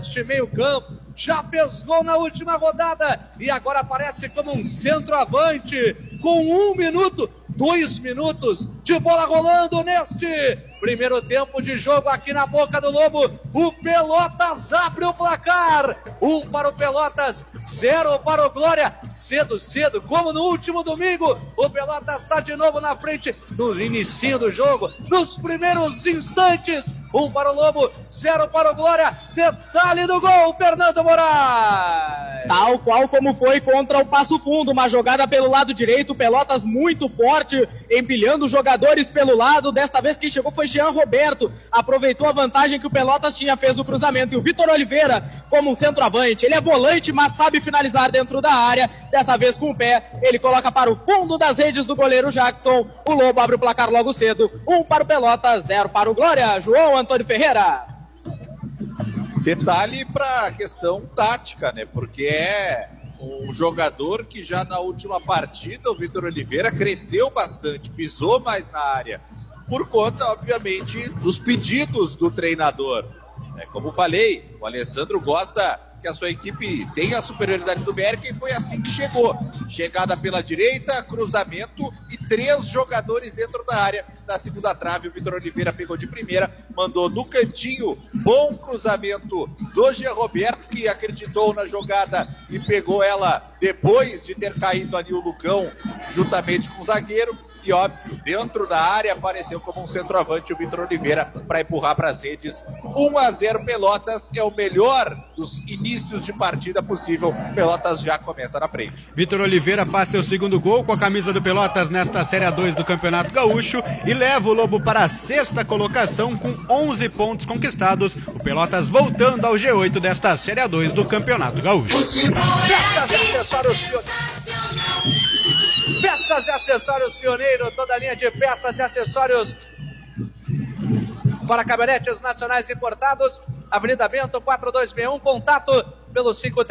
neste meio campo, já fez gol na última rodada e agora aparece como um centroavante com 1 minuto, 2 minutos de bola rolando neste primeiro tempo de jogo aqui na Boca do Lobo. O Pelotas abre o placar, 1 para o Pelotas, 0 para o Glória. Cedo, como no último domingo, o Pelotas está de novo na frente no inicinho do jogo, nos primeiros instantes. 1 para o Lobo, 0 para o Glória. Detalhe do gol, Fernando Moraes. Tal qual como foi contra o Passo Fundo, uma jogada pelo lado direito, Pelotas muito forte, empilhando jogadores pelo lado. Desta vez quem chegou foi Jean Roberto, aproveitou a vantagem que o Pelotas tinha, fez o cruzamento. E o Vitor Oliveira como um centroavante, ele é volante, mas sabe finalizar dentro da área, dessa vez com o pé, ele coloca para o fundo das redes do goleiro Jackson. O Lobo abre o placar logo cedo, 1 para o Pelotas, 0 para o Glória. João Antônio Ferreira. Detalhe para a questão tática, né? Porque é um jogador que já na última partida, o Vitor Oliveira, cresceu bastante, pisou mais na área, por conta, obviamente, dos pedidos do treinador. Como falei, o Alessandro gosta que a sua equipe tenha a superioridade numérica e foi assim que chegou. Chegada pela direita, cruzamento e 3 jogadores dentro da área. Da segunda trave, o Vitor Oliveira pegou de primeira, mandou no cantinho, bom cruzamento do Jean Roberto, que acreditou na jogada e pegou ela depois de ter caído ali o Lucão, juntamente com o zagueiro. E óbvio, dentro da área apareceu como um centroavante o Vitor Oliveira para empurrar para as redes. 1-0 Pelotas, é o melhor dos inícios de partida possível. Pelotas já começa na frente. Vitor Oliveira faz seu segundo gol com a camisa do Pelotas nesta Série A2 do Campeonato Gaúcho e leva o Lobo para a 6ª colocação com 11 pontos conquistados. O Pelotas voltando ao G8 desta Série A2 do Campeonato Gaúcho. Peças e acessórios Peças e acessórios Pioneiro, toda a linha de peças e acessórios para caminhonetes nacionais importados. Avenida Bento, 4261, contato pelo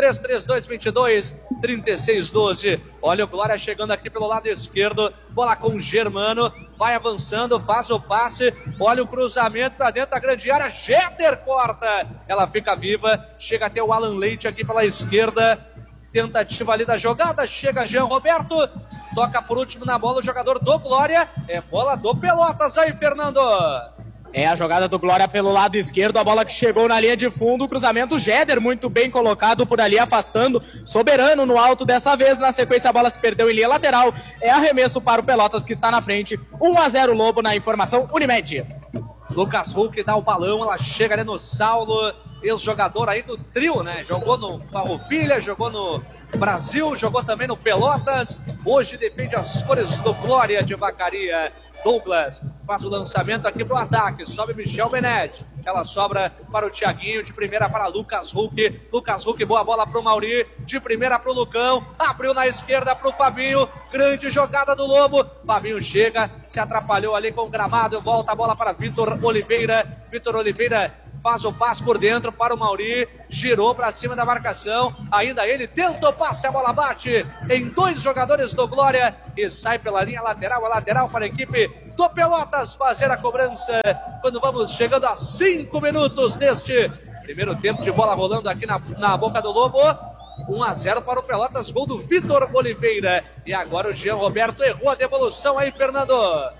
5332223612. Olha o Glória chegando aqui pelo lado esquerdo, bola com Germano, vai avançando, faz o passe, olha o cruzamento para dentro da grande área, Jeter corta, ela fica viva, chega até o Alan Leite aqui pela esquerda, tentativa ali da jogada, chega Jean Roberto, toca por último na bola o jogador do Glória, é bola do Pelotas aí, Fernando. É a jogada do Glória pelo lado esquerdo, a bola que chegou na linha de fundo, o cruzamento, Jeder muito bem colocado por ali, afastando, Soberano no alto dessa vez, na sequência a bola se perdeu em linha lateral, é arremesso para o Pelotas que está na frente, 1-0 Lobo na informação Unimed. Lucas Huck dá o balão, ela chega ali no Saulo, ex-jogador aí do trio, né? Jogou no Farroupilha, jogou no Brasil, jogou também no Pelotas, hoje defende as cores do Glória de Vacaria. Douglas faz o lançamento aqui pro ataque, sobe Michel Benetti, ela sobra para o Thiaguinho, de primeira para Lucas Huck, boa bola pro Mauri, de primeira pro Lucão, abriu na esquerda pro Fabinho, grande jogada do Lobo, Fabinho chega, se atrapalhou ali com o gramado, volta a bola para Vitor Oliveira faz o passe por dentro para o Mauri, girou para cima da marcação, ainda ele tenta o passe, a bola bate em 2 jogadores do Glória e sai pela linha lateral, para a equipe do Pelotas fazer a cobrança, quando vamos chegando a 5 minutos deste primeiro tempo de bola rolando aqui na Boca do Lobo. 1-0 para o Pelotas, gol do Vitor Oliveira, e agora o Jean Roberto errou a devolução aí, Fernando.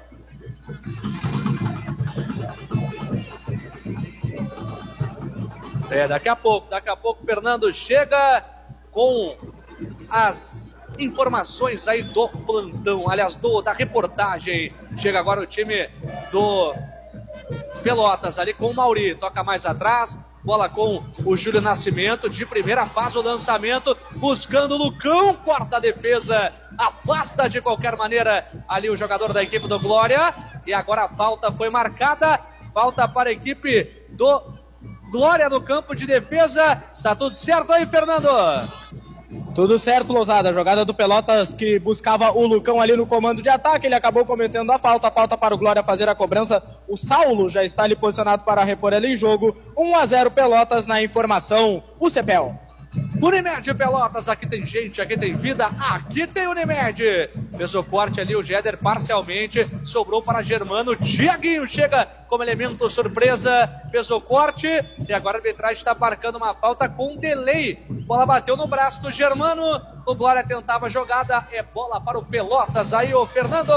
Daqui a pouco Fernando chega com as informações aí do plantão, aliás, da reportagem. Chega agora o time do Pelotas ali com o Mauri, toca mais atrás, bola com o Júlio Nascimento, de primeira faz o lançamento, buscando o Lucão, corta a defesa, afasta de qualquer maneira ali o jogador da equipe do Glória, e agora a falta foi marcada, falta para a equipe do Glória no campo de defesa. Tá tudo certo aí, Fernando? Tudo certo, Lousada. A jogada do Pelotas que buscava o Lucão ali no comando de ataque. Ele acabou cometendo a falta para o Glória fazer a cobrança. O Saulo já está ali posicionado para repor ele em jogo. 1-0 Pelotas na informação. O Cepel. Unimed Pelotas, aqui tem gente, aqui tem vida, aqui tem Unimed. fez o corte ali, o Jéder parcialmente, sobrou para Germano, Tiaguinho chega como elemento surpresa, fez o corte e agora a arbitragem está marcando uma falta com delay. Bola bateu no braço do Germano, o Glória tentava a jogada, é bola para o Pelotas aí, o Fernando.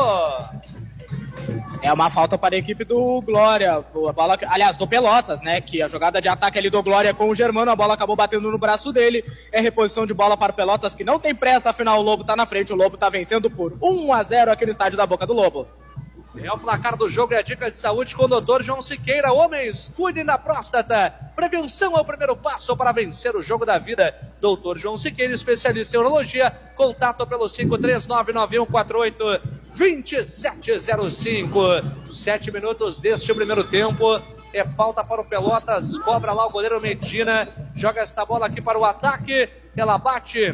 É uma falta para a equipe do Glória, a bola, aliás, do Pelotas, né, que a jogada de ataque ali do Glória com o Germano, a bola acabou batendo no braço dele, é reposição de bola para o Pelotas, que não tem pressa, afinal o Lobo tá na frente, o Lobo tá vencendo por 1-0 aqui no estádio da Boca do Lobo. É o placar do jogo e a dica de saúde com o Dr. João Siqueira. Homens, cuidem da próstata. Prevenção é o primeiro passo para vencer o jogo da vida. Dr. João Siqueira, especialista em urologia. Contato pelo 53991482705. 7 minutos deste primeiro tempo. É falta para o Pelotas. Cobra lá o goleiro Medina. Joga esta bola aqui para o ataque. Ela bate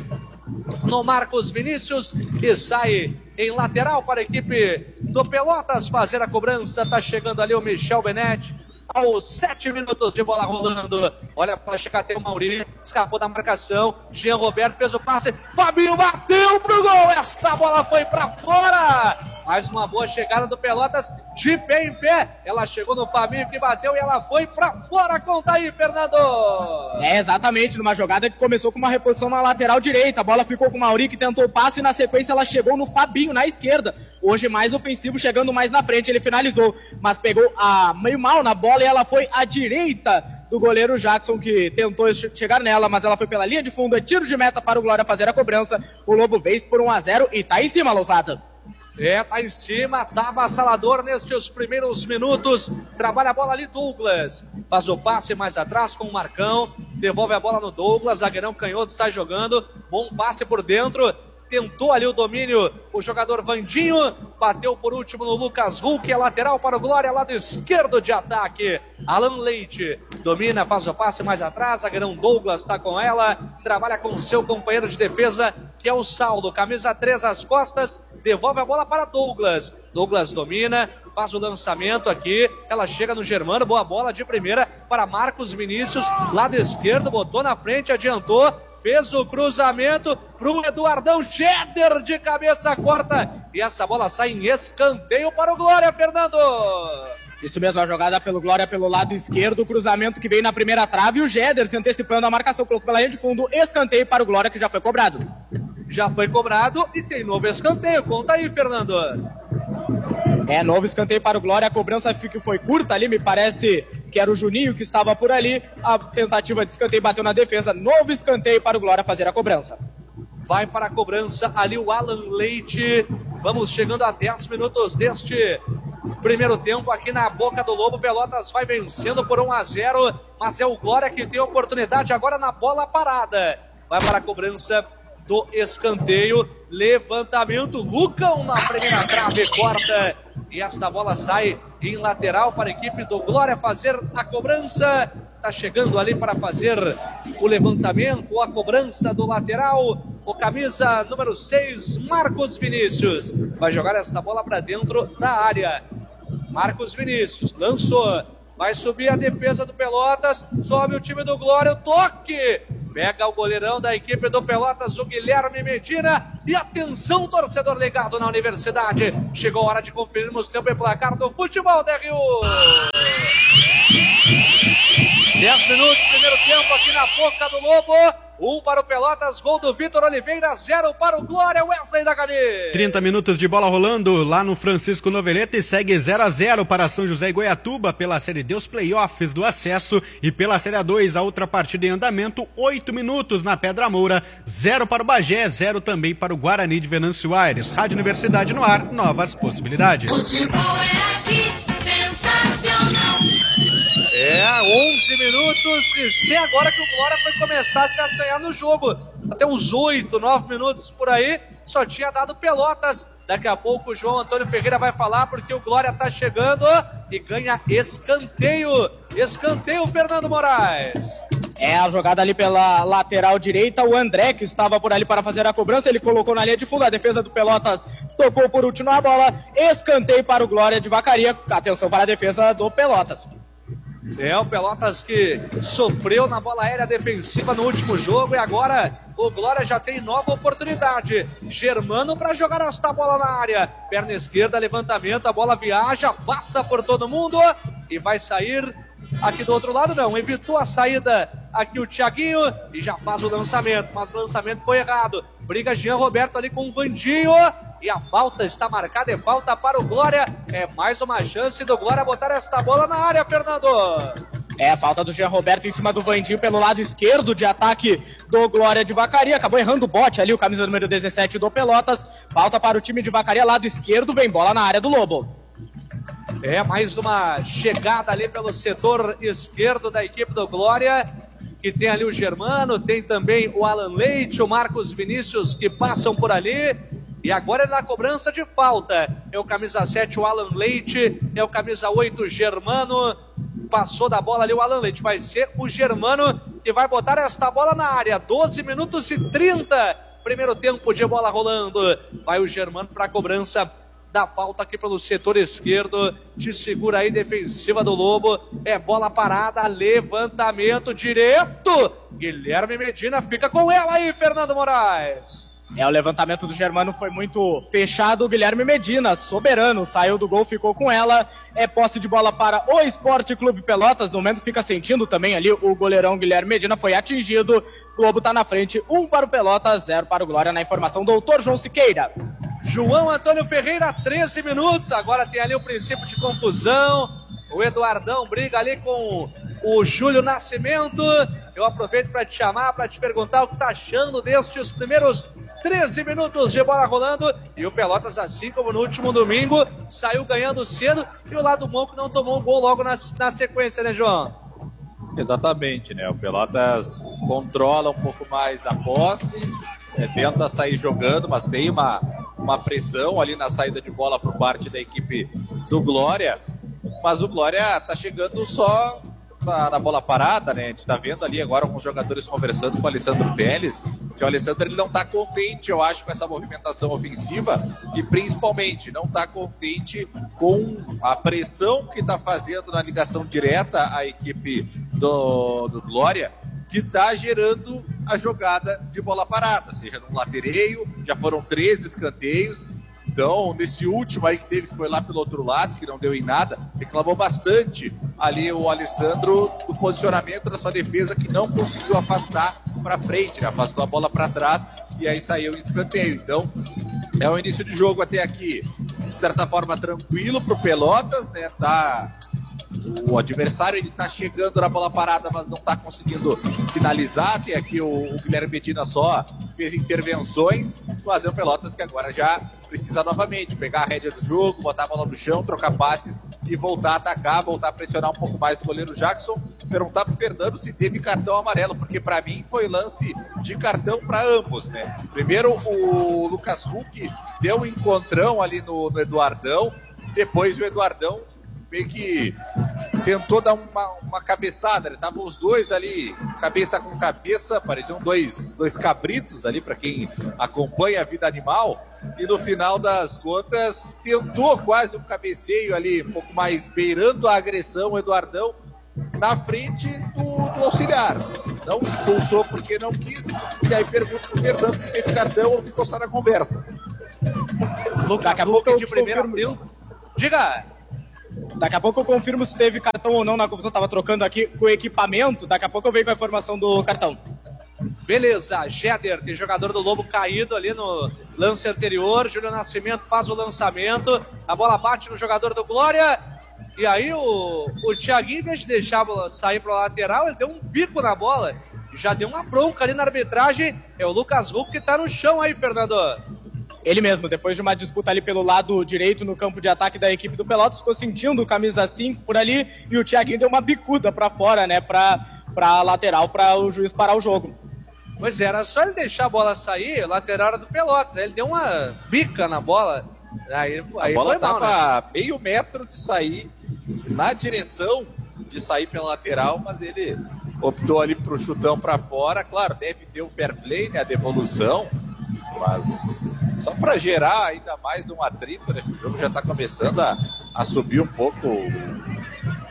no Marcos Vinícius e sai em lateral para a equipe do Pelotas fazer a cobrança. Tá chegando ali o Michel Benetti aos 7 minutos de bola rolando. Olha para chegar até o Mauri, escapou da marcação. Jean Roberto fez o passe, Fabinho bateu pro gol. Esta bola foi para fora. Mais uma boa chegada do Pelotas, de pé em pé. Ela chegou no Fabinho que bateu e ela foi pra fora. Conta aí, Fernando. É, exatamente, numa jogada que começou com uma reposição na lateral direita. A bola ficou com o Mauri, que tentou o passe, e na sequência ela chegou no Fabinho, na esquerda. Hoje mais ofensivo, chegando mais na frente. Ele finalizou, mas pegou meio mal na bola e ela foi à direita do goleiro Jackson, que tentou chegar nela, mas ela foi pela linha de fundo. É tiro de meta para o Glória fazer a cobrança. O Lobo vence por 1-0 e tá em cima, Lousada. É, tá em cima, tá avassalador nestes primeiros minutos. Trabalha a bola ali, Douglas. Faz o passe mais atrás com o Marcão. Devolve a bola no Douglas. Zagueirão canhoto, sai jogando. Bom passe por dentro. Tentou ali o domínio o jogador Vandinho. Bateu por último no Lucas Hulk. É lateral para o Glória, lado esquerdo de ataque. Alan Leite domina, faz o passe mais atrás. Zagueirão Douglas está com ela. Trabalha com o seu companheiro de defesa, que é o Saulo. Camisa 3 às costas. Devolve a bola para Douglas. Douglas domina, faz o lançamento aqui. Ela chega no Germano. Boa bola de primeira para Marcos Vinícius. Lado esquerdo, botou na frente, adiantou. Fez o cruzamento pro Eduardão. Jéder de cabeça corta. E essa bola sai em escanteio para o Glória, Fernando. Isso mesmo, a jogada pelo Glória pelo lado esquerdo, o cruzamento que veio na primeira trave, e o Jéder se antecipando a marcação, colocou pela linha de fundo, escanteio para o Glória, que já foi cobrado. Já foi cobrado e tem novo escanteio. Conta aí, Fernando. É, novo escanteio para o Glória, a cobrança que foi curta ali, me parece que era o Juninho que estava por ali, a tentativa de escanteio bateu na defesa, novo escanteio para o Glória fazer a cobrança. Vai para a cobrança ali o Alan Leite. Vamos chegando a 10 minutos deste primeiro tempo aqui na Boca do Lobo. Pelotas vai vencendo por 1-0, mas é o Glória que tem a oportunidade agora na bola parada. Vai para a cobrança do escanteio, levantamento, Lucão na primeira trave, corta, e esta bola sai em lateral para a equipe do Glória fazer a cobrança. Está chegando ali para fazer o levantamento, a cobrança do lateral, o camisa número 6, Marcos Vinícius, vai jogar esta bola para dentro da área. Marcos Vinícius lançou, vai subir a defesa do Pelotas, sobe o time do Glória, o toque, pega o goleirão da equipe do Pelotas, o Guilherme Medina, e atenção, torcedor ligado na Universidade, chegou a hora de conferirmos o tempo e placar do futebol da RU. 10 minutos, primeiro tempo aqui na Boca do Lobo. 1 para o Pelotas, gol do Vitor Oliveira, 0 para o Glória, Wesley da Gani. 30 minutos de bola rolando lá no Francisco Noveleta e segue 0-0 para São José e Goiatuba pela Série D, os playoffs do acesso, e pela Série A2, a outra partida em andamento, 8 minutos na Pedra Moura, 0 para o Bagé, 0 também para o Guarani de Venâncio Aires. Rádio Universidade no ar, novas possibilidades. Futebol é aqui, sensacional. É, 11 minutos, e se agora que o Glória foi começar a se assanhar no jogo. Até uns 8, 9 minutos por aí, só tinha dado Pelotas. Daqui a pouco o João Antônio Ferreira vai falar, porque o Glória tá chegando e ganha escanteio. Escanteio, Fernando Moraes. É a jogada ali pela lateral direita, o André que estava por ali para fazer a cobrança, ele colocou na linha de fundo, a defesa do Pelotas tocou por último a bola, escanteio para o Glória de Vacaria, atenção para a defesa do Pelotas. É, o Pelotas que sofreu na bola aérea defensiva no último jogo e agora o Glória já tem nova oportunidade. Germano para jogar esta bola na área. Perna esquerda, levantamento, a bola viaja, passa por todo mundo e vai sair aqui do outro lado. Não, evitou a saída aqui o Thiaguinho e já faz o lançamento, mas o lançamento foi errado. Briga Jean Roberto ali com o Vandinho. E a falta está marcada, é falta para o Glória. É mais uma chance do Glória botar esta bola na área, Fernando. É, a falta do Jean Roberto em cima do Vandinho pelo lado esquerdo de ataque do Glória de Vacaria. Acabou errando o bote ali, o camisa número 17 do Pelotas. Falta para o time de Vacaria, lado esquerdo, vem bola na área do Lobo. É, mais uma chegada ali pelo setor esquerdo da equipe do Glória, que tem ali o Germano, tem também o Alan Leite, o Marcos Vinícius, que passam por ali. E agora é na cobrança de falta. É o camisa 7, o Alan Leite. É o camisa 8, o Germano. Passou da bola ali o Alan Leite. Vai ser o Germano que vai botar esta bola na área. 12 minutos e 30. Primeiro tempo de bola rolando. Vai o Germano para a cobrança da falta aqui pelo setor esquerdo. Te segura aí, defensiva do Lobo. É bola parada, levantamento direto. Guilherme Medina fica com ela aí, Fernando Moraes. É, o levantamento do Germano foi muito fechado. O Guilherme Medina, soberano, saiu do gol, ficou com ela. É posse de bola para o Esporte Clube Pelotas. No momento fica sentindo também ali o goleirão Guilherme Medina, foi atingido. O Globo está na frente, 1 para o Pelotas, 0 para o Glória. Na informação, doutor João Siqueira. João Antônio Ferreira, 13 minutos. Agora tem ali o princípio de confusão. O Eduardão briga ali com o Júlio Nascimento. Eu aproveito para te chamar, para te perguntar o que está achando destes primeiros 13 minutos de bola rolando. E o Pelotas, assim como no último domingo, saiu ganhando cedo. E o lado bom que não tomou um gol logo na sequência, né, João? Exatamente, né? O Pelotas controla um pouco mais a posse, tenta sair jogando, mas tem uma pressão ali na saída de bola por parte da equipe do Glória. Mas o Glória tá chegando só na bola parada, né? A gente tá vendo ali agora alguns jogadores conversando com o Alessandro Teles, que o Alessandro ele não tá contente, eu acho, com essa movimentação ofensiva e principalmente não tá contente com a pressão que tá fazendo na ligação direta à equipe do Glória, que tá gerando a jogada de bola parada, seja num latereio, já foram 13 escanteios. Então, nesse último aí que teve, que foi lá pelo outro lado, que não deu em nada, reclamou bastante ali o Alessandro do posicionamento da sua defesa, que não conseguiu afastar para frente, né? Afastou a bola para trás e aí saiu em escanteio. Então, é o início de jogo até aqui, de certa forma, tranquilo para o Pelotas, né? O adversário ele tá chegando na bola parada, mas não tá conseguindo finalizar. Tem aqui o Guilherme Medina só fez intervenções, mas é o Pelotas que agora já precisa novamente pegar a rédea do jogo, botar a bola no chão, trocar passes e voltar a atacar, voltar a pressionar um pouco mais o goleiro Jackson. Perguntar pro Fernando se teve cartão amarelo, porque para mim foi lance de cartão para ambos, né? Primeiro o Lucas Huck deu um encontrão ali no Eduardão, depois o Eduardão meio que tentou dar uma cabeçada, né? Estavam os dois ali, cabeça com cabeça, pareciam dois cabritos ali, para quem acompanha a vida animal, e no final das contas tentou quase um cabeceio ali, um pouco mais beirando a agressão, o Eduardão na frente do auxiliar. Não expulsou porque não quis, e aí pergunto pro Fernando se teve cartão ou ficou só na conversa. Lucas Huck de primeira tempo. Diga! Daqui a pouco eu confirmo se teve cartão ou não na confusão. Tava trocando aqui com o equipamento. Daqui a pouco eu venho com a informação do cartão. Beleza, Jeder, tem jogador do Lobo caído ali no lance anterior. Júlio Nascimento faz o lançamento. A bola bate no jogador do Glória. E aí o Thiaguinho, em vez de deixar a bola sair para a lateral, ele deu um bico na bola. Já deu uma bronca ali na arbitragem. É o Lucas Huck que tá no chão aí, Fernando. Ele mesmo, depois de uma disputa ali pelo lado direito no campo de ataque da equipe do Pelotas, ficou sentindo o camisa 5 por ali e o Thiaguinho deu uma bicuda pra fora, né, pra lateral, pra o juiz parar o jogo. Pois é, era só ele deixar a bola sair, lateral era do Pelotas, aí ele deu uma bica na bola, aí a bola foi mal, tava né? meio metro de sair, na direção de sair pela lateral, mas ele optou ali pro chutão pra fora, claro, deve ter o fair play, né, a devolução, mas só para gerar ainda mais um atrito, né? O jogo já está começando a subir um pouco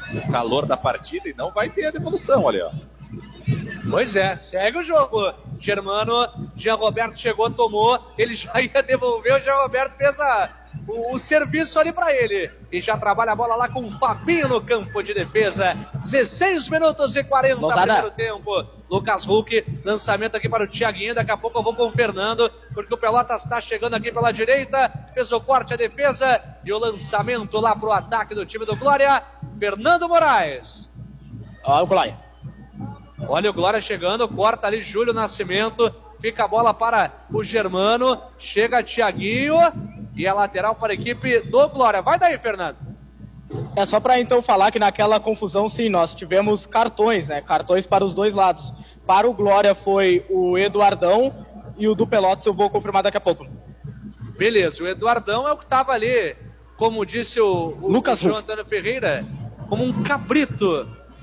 o calor da partida e não vai ter a devolução ali, ó. Pois é, segue o jogo. Germano, Jean Roberto chegou, tomou, ele já ia devolver, o Jean Roberto fez o serviço ali pra ele. E já trabalha a bola lá com o Fabinho no campo de defesa. 16 minutos e 40 primeiro tempo. Lucas Huck, lançamento aqui para o Thiaguinho, daqui a pouco eu vou com o Fernando, porque o Pelotas está chegando aqui pela direita, fez o corte, a defesa, e o lançamento lá pro ataque do time do Glória, Fernando Moraes. Ó, o Glória. Olha o Glória chegando, corta ali Júlio Nascimento, fica a bola para o Germano, chega Thiaguinho, e a lateral para a equipe do Glória. Vai daí, Fernando. É só para então falar que naquela confusão, sim, nós tivemos cartões, né? Cartões para os dois lados. Para o Glória foi o Eduardão e o do Pelotas eu vou confirmar daqui a pouco. Beleza, o Eduardão é o que estava ali, como disse o João Antônio Ferreira, como um cabrito,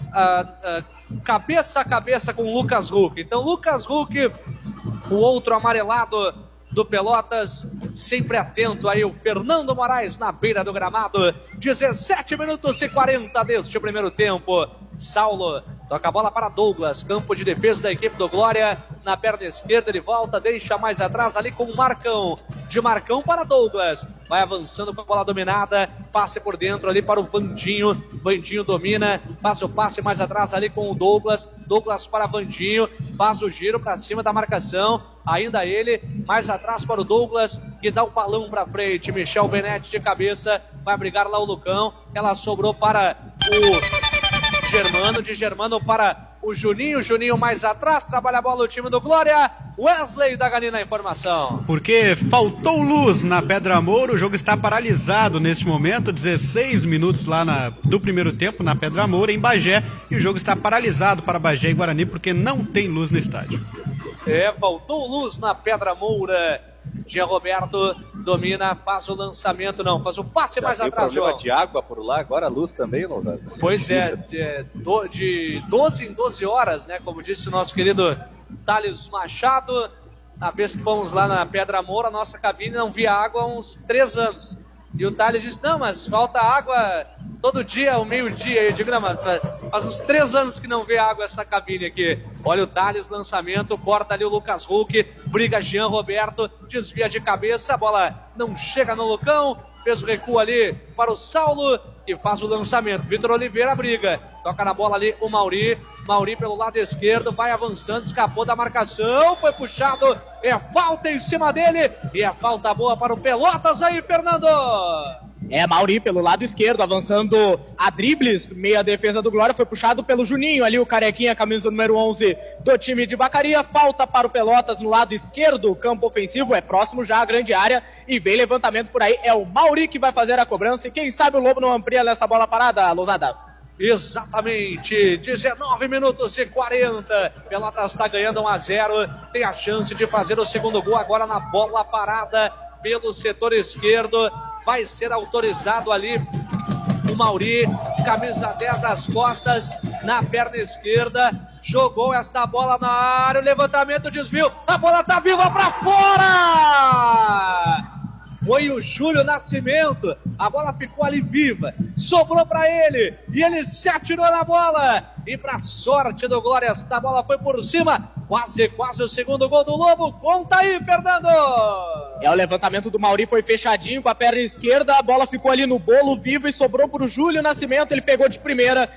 cabeça a cabeça com o Lucas Huck. Então, Lucas Huck, o outro amarelado do Pelotas, sempre atento aí o Fernando Moraes na beira do gramado. 17 minutos e 40 deste primeiro tempo. Saulo toca a bola para Douglas, campo de defesa da equipe do Glória, na perna esquerda ele volta, deixa mais atrás ali com o Marcão, de Marcão para Douglas, vai avançando com a bola dominada, passe por dentro ali para o Vandinho, Vandinho domina, faz o passe mais atrás ali com o Douglas, Douglas para Vandinho, faz o giro para cima da marcação, ainda ele, mais atrás para o Douglas, que dá o balão para frente, Michel Benetti de cabeça, vai brigar lá o Lucão, ela sobrou para o Germano, de Germano para o Juninho, Juninho mais atrás, trabalha a bola o time do Glória, Wesley da Gani na informação. Porque faltou luz na Pedra Moura, o jogo está paralisado neste momento, 16 minutos lá do primeiro tempo na Pedra Moura, em Bagé, e o jogo está paralisado para Bagé e Guarani porque não tem luz no estádio. Faltou luz na Pedra Moura. Jean Roberto domina, faz o lançamento, não, faz o passe mais atrás, João. Problema João. de água por lá, agora a luz também, não sabe? Pois de 12 em 12 horas, né, como disse o nosso querido Thales Machado, na vez que fomos lá na Pedra Moura, a nossa cabine não via água há uns 3 anos. E o Thales disse, não, mas falta água todo dia, ao meio-dia. Eu digo, não, mas faz uns 3 anos que não vê água essa cabine aqui. Olha o Thales, lançamento, corta ali o Lucas Huck, briga Jean Roberto, desvia de cabeça, a bola não chega no Lucão, fez o recuo ali para o Saulo e faz o lançamento. Vitor Oliveira briga, toca na bola ali o Mauri pelo lado esquerdo, vai avançando, escapou da marcação, foi puxado, é falta em cima dele e é falta boa para o Pelotas aí, Fernando. Mauri pelo lado esquerdo, avançando a dribles, meia defesa do Glória, foi puxado pelo Juninho, ali o carequinha, camisa número 11 do time de Vacaria, falta para o Pelotas no lado esquerdo, campo ofensivo, é próximo já à grande área, e vem levantamento por aí, é o Mauri que vai fazer a cobrança, e quem sabe o Lobo não amplia nessa bola parada, Lousada. Exatamente, 19 minutos e 40, Pelotas está ganhando 1-0, tem a chance de fazer o segundo gol agora na bola parada pelo setor esquerdo, vai ser autorizado ali o Mauri, camisa 10 às costas, na perna esquerda, jogou esta bola na área, o levantamento, desvio, a bola tá viva pra fora! Foi o Júlio Nascimento, a bola ficou ali viva, sobrou para ele, e ele se atirou na bola, e para sorte do Glória, esta bola foi por cima, quase o segundo gol do Lobo, conta aí, Fernando! O levantamento do Mauri foi fechadinho com a perna esquerda, a bola ficou ali no bolo vivo e sobrou para o Júlio Nascimento, ele pegou de primeira,